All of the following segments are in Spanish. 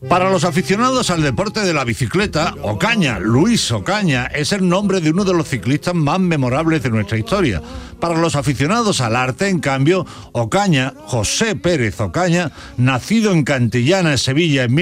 Para los aficionados al deporte de la bicicleta, Ocaña, Luis Ocaña, es el nombre de uno de los ciclistas más memorables de nuestra historia. Para los aficionados al arte, en cambio, Ocaña, José Pérez Ocaña, nacido en Cantillana, Sevilla, en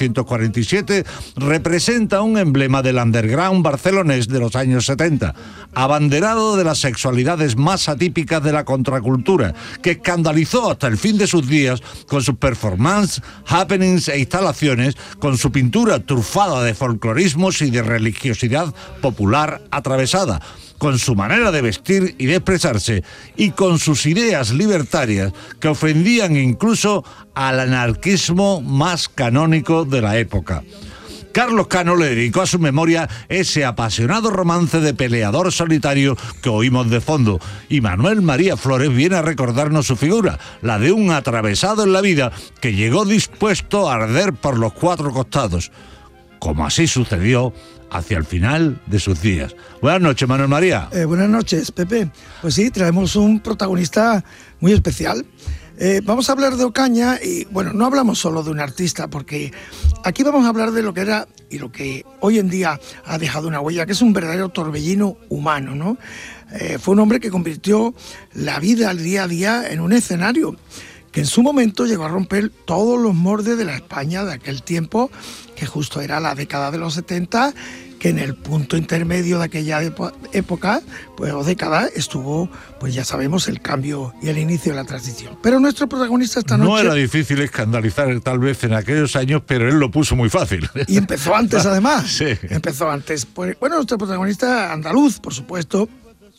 1947, representa un emblema del underground barcelonés de los años 70, abanderado de las sexualidades más atípicas de la contracultura, que escandalizó hasta el fin de sus días con sus performances, happenings e instalaciones, con su pintura trufada de folclorismos y de religiosidad popular atravesada, con su manera de vestir y de expresarse, y con sus ideas libertarias que ofendían incluso al anarquismo más canónico de la época. Carlos Cano le dedicó a su memoria ese apasionado romance de peleador solitario que oímos de fondo, y Manuel María Flores viene a recordarnos su figura, la de un atravesado en la vida que llegó dispuesto a arder por los cuatro costados, como así sucedió hacia el final de sus días. Buenas noches, Manuel María. Buenas noches, Pepe. Pues sí, traemos un protagonista muy especial. Vamos a hablar de Ocaña y, bueno, no hablamos solo de un artista, porque aquí vamos a hablar de lo que era y lo que hoy en día ha dejado una huella, que es un verdadero torbellino humano, ¿no? Fue un hombre que convirtió la vida al día a día en un escenario que en su momento llegó a romper todos los moldes de la España de aquel tiempo, que justo era la década de los 70, que en el punto intermedio de aquella época, pues o década, estuvo, pues ya sabemos, el cambio y el inicio de la transición. Pero nuestro protagonista esta noche... No era difícil escandalizar tal vez en aquellos años, pero él lo puso muy fácil. Y empezó antes, además. Sí. Empezó antes. Pues, bueno, nuestro protagonista andaluz, por supuesto,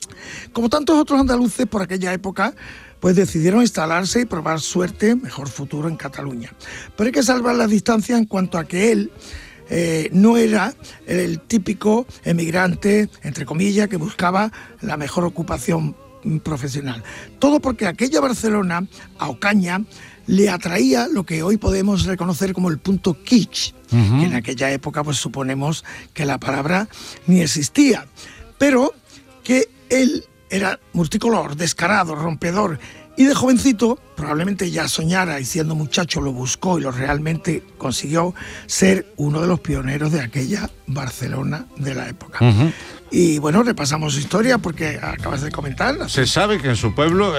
como tantos otros andaluces por aquella época, pues decidieron instalarse y probar suerte, mejor futuro en Cataluña. Pero hay que salvar las distancias en cuanto a que él no era el típico emigrante, entre comillas, que buscaba la mejor ocupación profesional. Todo porque aquella Barcelona, a Ocaña, le atraía lo que hoy podemos reconocer como el punto kitsch, que en aquella época pues suponemos que la palabra ni existía, pero que él era multicolor, descarado, rompedor, y de jovencito probablemente ya soñara, y siendo muchacho lo buscó y lo realmente consiguió, ser uno de los pioneros de aquella Barcelona de la época. Y bueno, repasamos su historia porque acabas de comentarla. Se sabe que en su pueblo,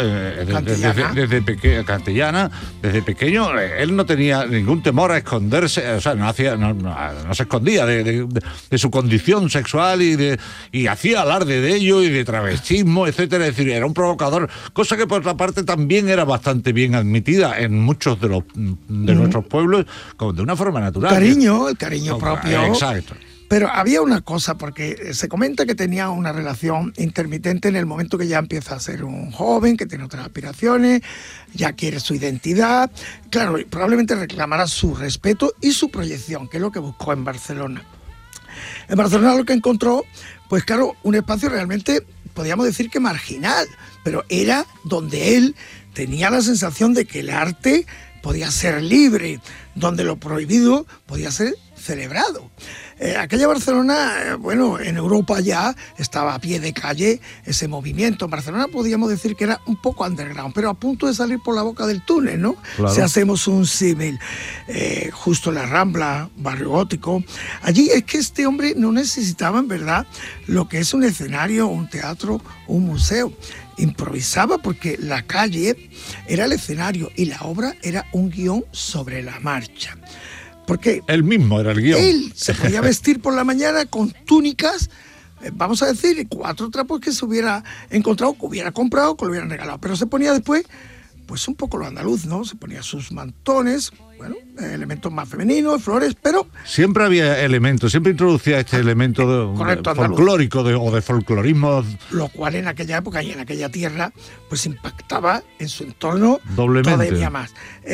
Cantillana, desde pequeño, él no tenía ningún temor a esconderse, o sea, no se escondía de su condición sexual y hacía alarde de ello y de travestismo, etcétera. Es decir, era un provocador, cosa que por otra parte también era bastante bien admitida en muchos de nuestros pueblos, como de una forma natural. El cariño propio. Exacto. Pero había una cosa, porque se comenta que tenía una relación intermitente en el momento que ya empieza a ser un joven, que tiene otras aspiraciones, ya quiere su identidad. Claro, probablemente reclamará su respeto y su proyección, que es lo que buscó en Barcelona. En Barcelona lo que encontró, pues claro, un espacio realmente, podríamos decir que marginal, pero era donde él tenía la sensación de que el arte podía ser libre, donde lo prohibido podía ser celebrado. Aquella Barcelona, bueno, en Europa ya estaba a pie de calle ese movimiento. En Barcelona podríamos decir que era un poco underground, pero a punto de salir por la boca del túnel, ¿no? Claro. Si hacemos un símil. Justo en la Rambla, barrio gótico. Allí es que este hombre no necesitaba, en verdad, lo que es un escenario, un teatro, un museo. Improvisaba porque la calle era el escenario y la obra era un guión sobre la marcha. Porque él mismo era el guión. Él se podía vestir por la mañana con túnicas, vamos a decir, 4 trapos que se hubiera encontrado, que hubiera comprado, que lo hubieran regalado. Pero se ponía después, pues un poco lo andaluz, ¿no? Se ponía sus mantones, bueno, elementos más femeninos, flores, pero... Siempre había elementos, siempre introducía este elemento folclórico o de folclorismo. Lo cual en aquella época y en aquella tierra, pues impactaba en su entorno doblemente. Todavía más.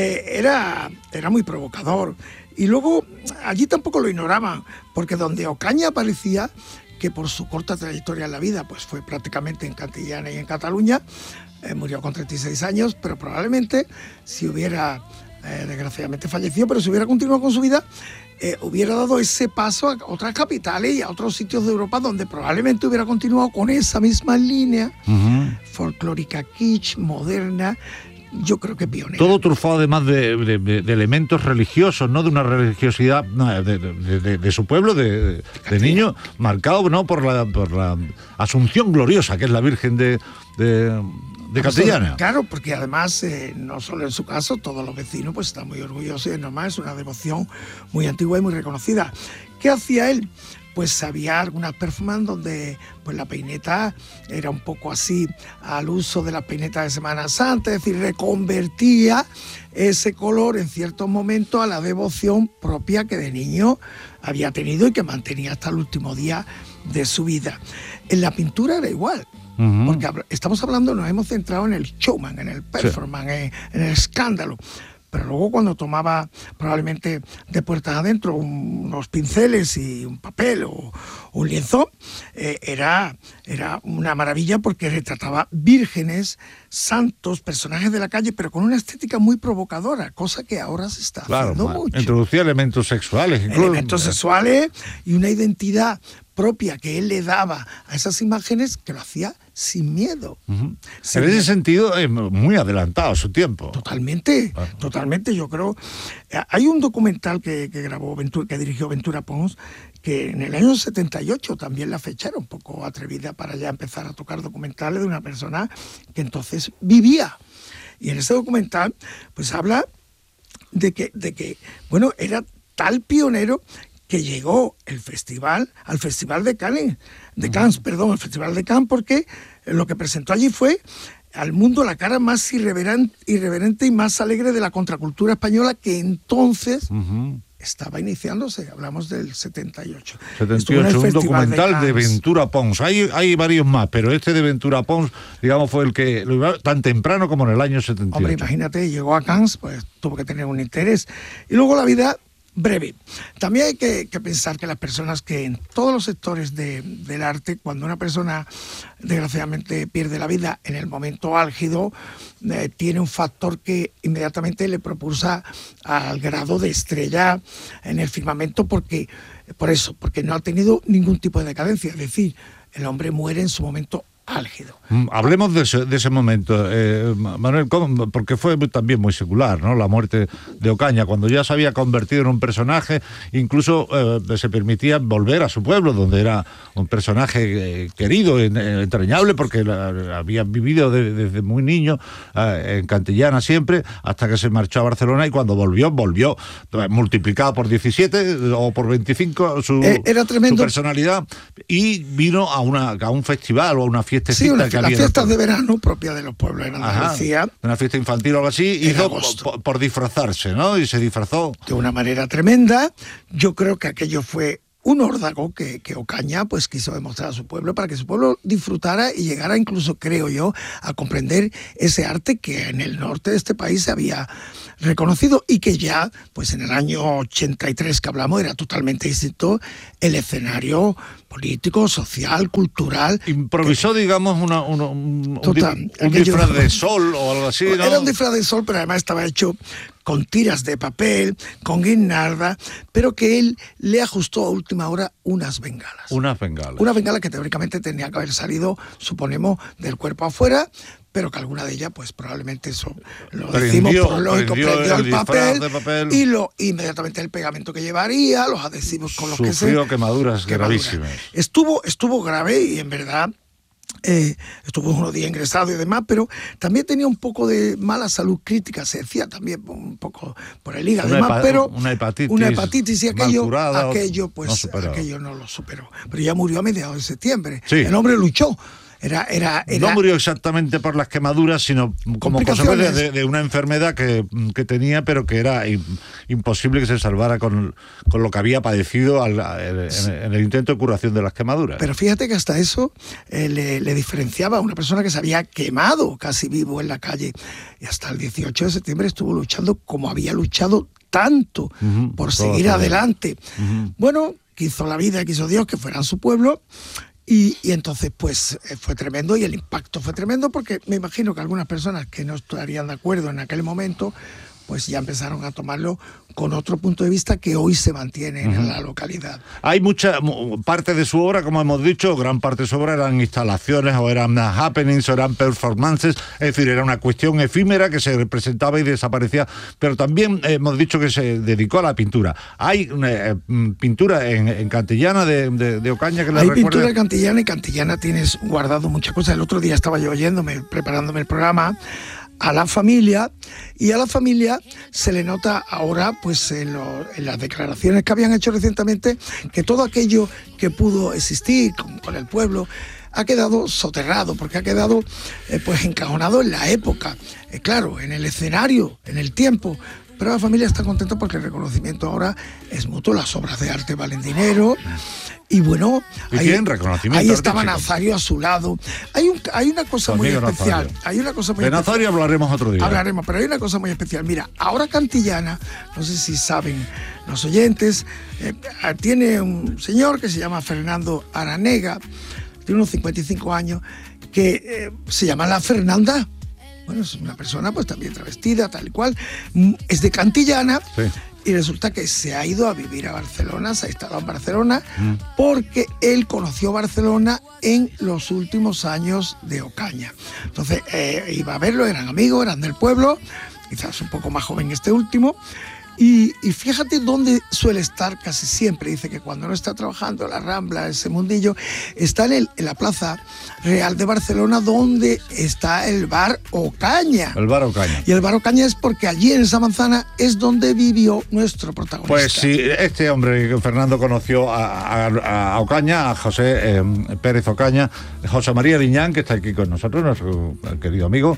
Era muy provocador. Y luego allí tampoco lo ignoraban, porque donde Ocaña aparecía, que por su corta trayectoria en la vida, pues fue prácticamente en Cantillana y en Cataluña, murió con 36 años, pero probablemente si hubiera, desgraciadamente falleció, pero si hubiera continuado con su vida, hubiera dado ese paso a otras capitales y a otros sitios de Europa donde probablemente hubiera continuado con esa misma línea folclórica, kitsch, moderna, yo creo que pionera. Todo trufado además de elementos religiosos, ¿no? De una religiosidad de su pueblo, de niño, marcado, ¿no? por la Asunción Gloriosa, que es la Virgen de Cantillana. Claro, porque además, no solo en su caso, todos los vecinos pues están muy orgullosos y es normal, es una devoción muy antigua y muy reconocida. ¿Qué hacía él? Pues había algunas performances donde pues la peineta era un poco así al uso de la peineta de Semana Santa, es decir, reconvertía ese color en ciertos momentos a la devoción propia que de niño había tenido y que mantenía hasta el último día de su vida. En la pintura era igual. Porque estamos hablando, nos hemos centrado en el showman, en el performance, en el escándalo. Pero luego cuando tomaba probablemente de puertas adentro unos pinceles y un papel o un lienzo, era una maravilla porque retrataba vírgenes, santos, personajes de la calle, pero con una estética muy provocadora, cosa que ahora se está haciendo mucho. Introducía elementos sexuales. Incluso. Elementos sexuales y una identidad propia que él le daba a esas imágenes que lo hacía sin miedo. En ese sentido, muy adelantado a su tiempo. Totalmente, totalmente. Yo creo. Hay un documental que grabó que dirigió Ventura Pons, que en el año 78 también la fecha era un poco atrevida para ya empezar a tocar documentales de una persona que entonces vivía. Y en ese documental, pues habla de que bueno, era tal pionero que llegó al Festival de Cannes, el Festival de Cannes, porque lo que presentó allí fue al mundo la cara más irreverente y más alegre de la contracultura española que entonces estaba iniciándose. Hablamos del 78. 78, un documental de Ventura Pons. Hay varios más, pero este de Ventura Pons, digamos, fue el que lo iba tan temprano como en el año 78. Hombre, imagínate, llegó a Cannes, pues tuvo que tener un interés. Y luego la vida breve. También hay que pensar que las personas que en todos los sectores del arte, cuando una persona desgraciadamente pierde la vida en el momento álgido, tiene un factor que inmediatamente le propulsa al grado de estrella en el firmamento porque no ha tenido ningún tipo de decadencia. Es decir, el hombre muere en su momento álgido. Hablemos de ese momento, Manuel, porque fue también muy secular, ¿no? La muerte de Ocaña, cuando ya se había convertido en un personaje, incluso se permitía volver a su pueblo, donde era un personaje querido, entrañable, porque había vivido desde muy niño en Cantillana siempre, hasta que se marchó a Barcelona, y cuando volvió multiplicado por 17 o por 25 era tremendo. Su personalidad, y vino a un festival o a una fiesta. Sí, las fiestas de verano propias de los pueblos en Andalucía. Una fiesta infantil o algo así, hizo por disfrazarse, ¿no? Y se disfrazó. De una manera tremenda. Yo creo que aquello fue un órdago que Ocaña pues quiso demostrar a su pueblo para que su pueblo disfrutara y llegara incluso, creo yo, a comprender ese arte que en el norte de este país se había reconocido y que ya, pues en el año 83 que hablamos, era totalmente distinto el escenario político, social, cultural. Improvisó, digamos, un disfraz de sol o algo así, ¿no? Era un disfraz de sol, pero además estaba hecho con tiras de papel, con guirnalda, pero que él le ajustó a última hora unas bengalas. Unas bengalas. Una bengala que teóricamente tenía que haber salido, suponemos, del cuerpo afuera, pero que alguna de ellas, pues probablemente eso lo decimos por lógico, prendió el papel y inmediatamente el pegamento que llevaría, los adhesivos con los que se... Sufrió quemaduras gravísimas. Estuvo grave y en verdad... estuvo unos días ingresado y demás, pero también tenía un poco de mala salud crítica, se decía también un poco por el hígado, pero una hepatitis y aquello aquello no lo superó. Pero ya murió a mediados de septiembre. Sí. El hombre luchó. No murió exactamente por las quemaduras, sino como consecuencia de una enfermedad que tenía, pero que era imposible que se salvara con lo que había padecido en el intento de curación de las quemaduras. Pero fíjate que hasta eso le diferenciaba a una persona que se había quemado casi vivo en la calle. Y hasta el 18 de septiembre estuvo luchando como había luchado tanto por seguir adelante. Bueno, quiso la vida, quiso Dios que fuera a su pueblo. Y entonces pues fue tremendo y el impacto fue tremendo porque me imagino que algunas personas que no estarían de acuerdo en aquel momento pues ya empezaron a tomarlo con otro punto de vista que hoy se mantiene en la localidad. Hay mucha parte de su obra, como hemos dicho, gran parte de su obra eran instalaciones o eran happenings o eran performances, es decir, era una cuestión efímera que se representaba y desaparecía, pero también hemos dicho que se dedicó a la pintura. Hay pintura en Cantillana de Ocaña que le recuerda. Hay pintura en Cantillana, y Cantillana tienes guardado muchas cosas. El otro día estaba yo preparándome el programa, a la familia, y a la familia se le nota ahora, pues en las declaraciones que habían hecho recientemente, que todo aquello que pudo existir con el pueblo ha quedado soterrado, porque ha quedado pues encajonado en la época, claro, en el escenario, en el tiempo. Pero la familia está contenta porque el reconocimiento ahora es mutuo, las obras de arte valen dinero. Y bueno, ahí estaba Nazario a su lado. Hay una cosa muy especial. De Nazario hablaremos otro día. Pero hay una cosa muy especial. Mira, ahora Cantillana, no sé si saben los oyentes, tiene un señor que se llama Fernando Aranega, tiene unos 55 años, que se llama La Fernanda. Bueno, es una persona pues también travestida, tal y cual, es de Cantillana. Sí. Y resulta que se ha ido a vivir a Barcelona, se ha instalado en Barcelona, porque él conoció Barcelona en los últimos años de Ocaña. Entonces iba a verlo, eran amigos, eran del pueblo, quizás un poco más joven este último. Y fíjate dónde suele estar casi siempre. Dice que cuando no está trabajando en la Rambla, ese mundillo, está en la Plaza Real de Barcelona, donde está el bar Ocaña. El bar Ocaña. Y el bar Ocaña es porque allí en esa manzana es donde vivió nuestro protagonista. Pues sí, este hombre, Fernando, conoció a Ocaña, a José Pérez Ocaña, José María Liñán, que está aquí con nosotros, nuestro querido amigo,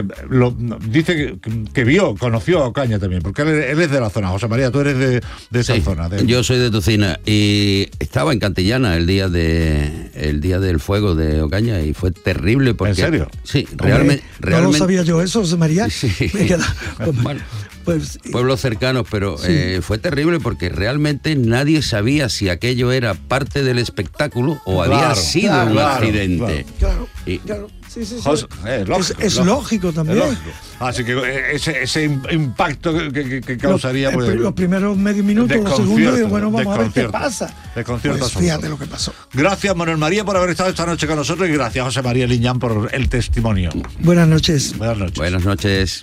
dice que conoció a Ocaña también, porque él es de la zona. José María, tú eres de esa zona. Yo soy de Tocina y estaba en Cantillana el día del fuego de Ocaña y fue terrible porque... ¿En serio? Sí, realmente... No lo sabía yo eso, José María. Sí. Bueno, pues, pueblos cercanos, pero sí. Fue terrible porque realmente nadie sabía si aquello era parte del espectáculo o había sido un accidente. Claro. Sí. Es lógico también. Es lógico. Así que ese impacto que causaría... Los primeros medio minuto, los segundos, y bueno, vamos a ver qué pasa. Pues fíjate lo que pasó. Gracias, Manuel María, por haber estado esta noche con nosotros, y gracias, José María Liñán, por el testimonio. Buenas noches. Buenas noches.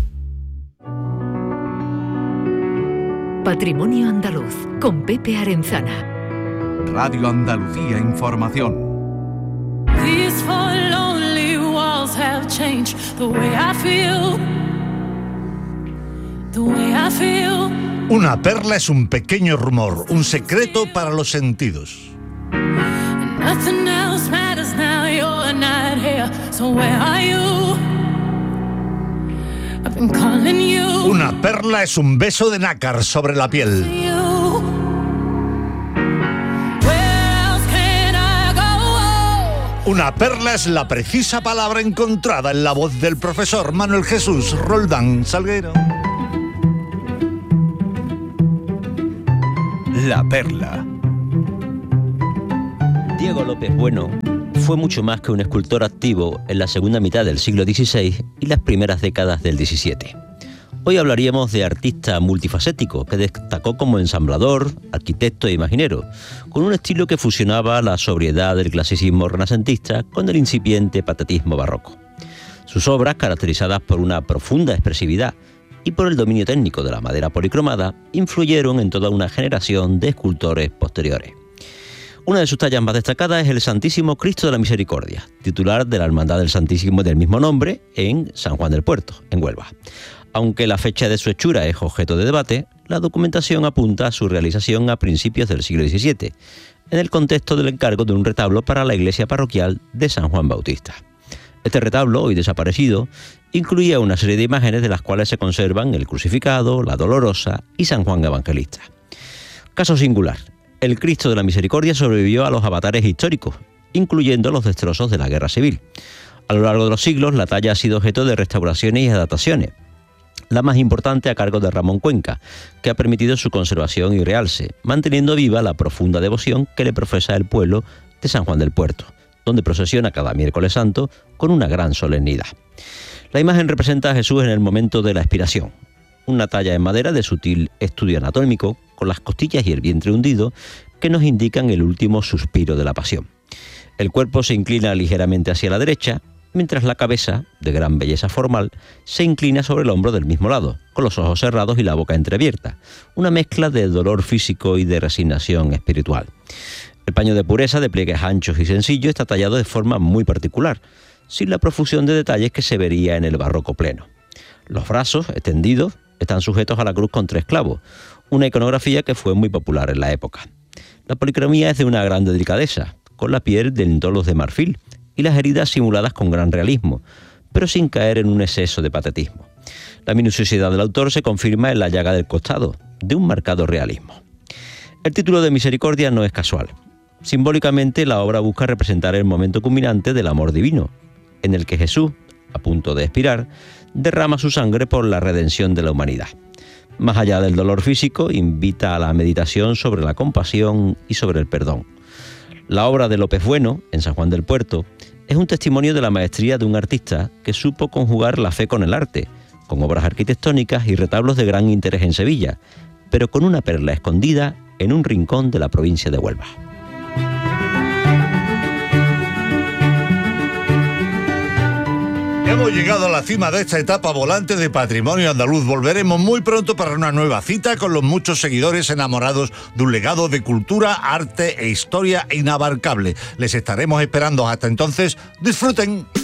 Patrimonio Andaluz, con Pepe Arenzana. Radio Andalucía Información. These four lonely walls have changed the way I feel. The way I feel. Una perla es un pequeño rumor, un secreto para los sentidos. Nothing else matters now, you're not here. So where are you? I've been calling you. Una perla es un beso de nácar sobre la piel. Una perla es la precisa palabra encontrada en la voz del profesor Manuel Jesús Roldán Salguero. La perla. Diego López Bueno fue mucho más que un escultor activo en la segunda mitad del siglo XVI y las primeras décadas del XVII. Hoy hablaríamos de artista multifacético que destacó como ensamblador, arquitecto e imaginero, con un estilo que fusionaba la sobriedad del clasicismo renacentista con el incipiente patetismo barroco. Sus obras, caracterizadas por una profunda expresividad y por el dominio técnico de la madera policromada, influyeron en toda una generación de escultores posteriores. Una de sus tallas más destacadas es el Santísimo Cristo de la Misericordia, titular de la Hermandad del Santísimo del mismo nombre en San Juan del Puerto, en Huelva. Aunque la fecha de su hechura es objeto de debate, la documentación apunta a su realización a principios del siglo XVII, en el contexto del encargo de un retablo para la iglesia parroquial de San Juan Bautista. Este retablo, hoy desaparecido, incluía una serie de imágenes de las cuales se conservan el crucificado, la dolorosa y San Juan Evangelista. Caso singular, el Cristo de la Misericordia sobrevivió a los avatares históricos, incluyendo los destrozos de la Guerra Civil. A lo largo de los siglos, la talla ha sido objeto de restauraciones y adaptaciones, la más importante a cargo de Ramón Cuenca, que ha permitido su conservación y realce, manteniendo viva la profunda devoción que le profesa el pueblo de San Juan del Puerto, donde procesiona cada miércoles santo con una gran solemnidad. La imagen representa a Jesús en el momento de la expiración, una talla en madera de sutil estudio anatómico, con las costillas y el vientre hundido, que nos indican el último suspiro de la pasión. El cuerpo se inclina ligeramente hacia la derecha, mientras la cabeza, de gran belleza formal, se inclina sobre el hombro del mismo lado, con los ojos cerrados y la boca entreabierta, una mezcla de dolor físico y de resignación espiritual. El paño de pureza, de pliegues anchos y sencillos, está tallado de forma muy particular, sin la profusión de detalles que se vería en el barroco pleno. Los brazos, extendidos, están sujetos a la cruz con 3 clavos, una iconografía que fue muy popular en la época. La policromía es de una gran delicadeza, con la piel de endolos de marfil y las heridas simuladas con gran realismo, pero sin caer en un exceso de patetismo. La minuciosidad del autor se confirma en la llaga del costado, de un marcado realismo. El título de Misericordia no es casual. Simbólicamente, la obra busca representar el momento culminante del amor divino, en el que Jesús, a punto de expirar, derrama su sangre por la redención de la humanidad. Más allá del dolor físico, invita a la meditación sobre la compasión y sobre el perdón. La obra de López Bueno, en San Juan del Puerto, es un testimonio de la maestría de un artista que supo conjugar la fe con el arte, con obras arquitectónicas y retablos de gran interés en Sevilla, pero con una perla escondida en un rincón de la provincia de Huelva. Hemos llegado a la cima de esta etapa volante de Patrimonio Andaluz. Volveremos muy pronto para una nueva cita con los muchos seguidores enamorados de un legado de cultura, arte e historia inabarcable. Les estaremos esperando. Hasta entonces, disfruten.